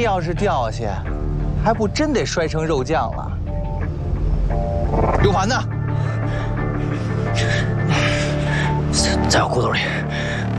要是掉下，还不真得摔成肉酱了。U盘呢？ 在我裤兜里。